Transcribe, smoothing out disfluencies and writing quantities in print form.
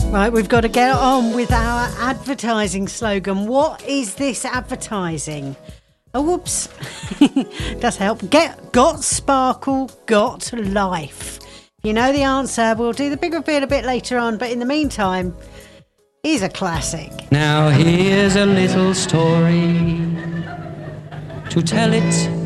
Right, we've got to get on with our advertising slogan. What is this advertising? Oh, whoops. Does help. Got sparkle, got life. You know the answer. We'll do the big reveal a bit later on, but in the meantime, here's a classic. Now here's a little story. To tell it